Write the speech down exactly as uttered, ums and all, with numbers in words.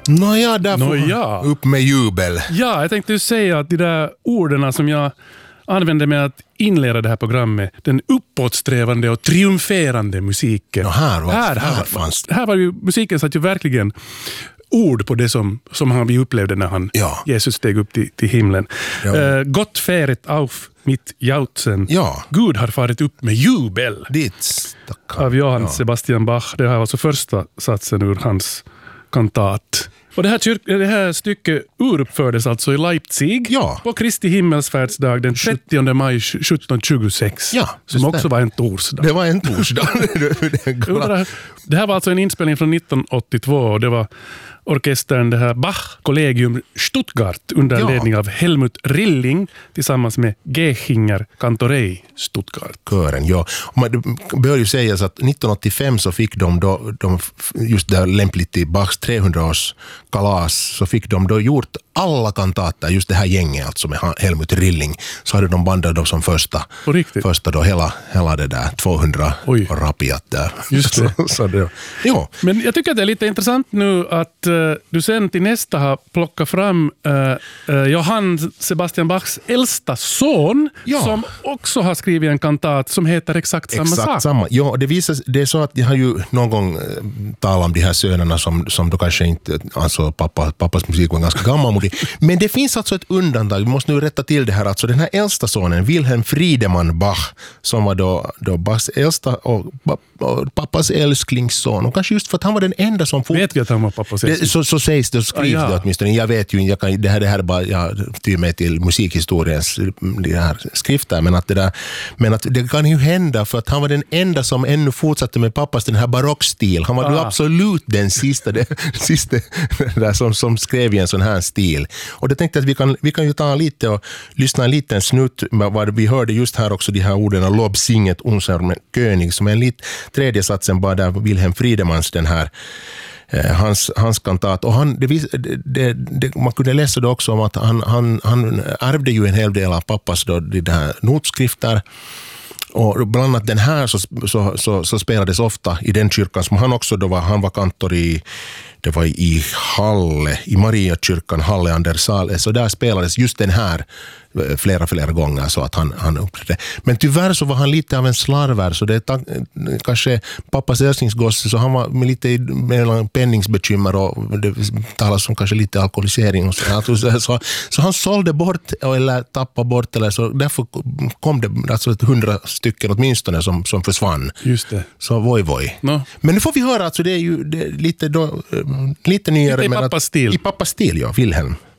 Nåja, där får Nåja. upp med jubel. Ja, jag tänkte ju säga att de där orden som jag använde med att inleda det här programmet, den uppåtsträvande och triumferande musiken. Och här, var, här, här, här, fanns det. här var ju musiken satt ju verkligen ord på det som, som han vi upplevde när han, Ja. Jesus steg upp till, till himlen. Ja. Uh, Gott färet auf mitt jautsen. Ja. Gud har farit upp med jubel. Dit stackar. Av Johann Ja. Sebastian Bach. Det här var alltså första satsen ur hans kantat. Och det här, kyrk, det här stycket uruppfördes alltså i Leipzig Ja. på Kristi himmelsfärdsdag den trettionde maj sjuttonhundratjugosex. Ja, som just också det. var en torsdag. Det var en torsdag. Jo, det, här, det här var alltså en inspelning från nittonhundraåttiotvå och det var orkestern det här Bach Collegium Stuttgart under Ja. ledning av Helmut Rilling tillsammans med Gechinger Kantorei Stuttgart. Kören, ja. Och man, det bör ju sägas att nittonhundraåttiofem så fick de då, de, just där lämpligt i Bachs trehundraårs kalas, så fick de då gjort alla kantater, just det här gänget alltså med Helmut Rilling, så hade de bandat då som första, På riktigt? första då hela, hela det där tvåhundra Oj. och rapiat där. Just det. så, så det ja. Men jag tycker att det är lite intressant nu att uh, du sen till nästa har plockat fram uh, uh, Johann Sebastian Bachs äldsta son Ja. som också har skrivit en kantat som heter exakt samma Exakt sak. samma. Ja, det visar, det är så att jag har ju någon gång eh, talat om de här sönerna som, som då kanske inte, alltså pappa, pappas musik var ganska gammal. Men det finns alltså ett undantag, vi måste nu rätta till det här. Alltså den här äldsta sonen, Wilhelm Friedemann Bach, som var då, då Bachs äldsta och, och pappas älsklingsson. Och kanske just för att han var den enda som... Fort... Vet vi att han var pappa Det, så, så sägs det och skrivs Ah, ja. det åtminstone. Jag vet ju, jag kan, det här, det här är bara, jag tyr mig till musikhistoriens det här skrifter, men att, det där, men att det kan ju hända för att han var den enda som ännu fortsatte med pappas den här barockstil. Han var Ah. då absolut den sista, det, sista där som, som skrev i en sån här stil. Och det tänkte jag att vi kan, vi kan ju ta lite och lyssna en liten snutt med vad vi hörde just här också, de här orden Lob singet unser König, som är en lit, tredje satsen bara där Wilhelm Friedemanns den här eh, hans, hans kantat. Och han, det, vis- det, det, det, man kunde läsa det också om att han, han, han ärvde ju en hel del av pappas då, de här notskrifter. Och bland annat den här så, så, så, så spelades ofta i den kyrkan som han också då var, han var kantor i, det var i Halle, i Mariakyrkan, Halle Andersale, så där spelades just den här flera, flera gånger så att han, han upplevde. Men tyvärr så var han lite av en slarver, så det är ta, kanske pappas älsklingsgosse, så han var med lite mellan penningsbekymmer och det talas om kanske lite alkoholisering och så, så, så, så han sålde bort eller tappade bort, eller så därför kom det alltså ett hundra stycken åtminstone som, som försvann. Just det. Så voj voj. No. Men nu får vi höra, alltså det är ju det är lite, då, lite nyare. Lite i men pappas att, stil. I pappas stil, ja, Wilhelm.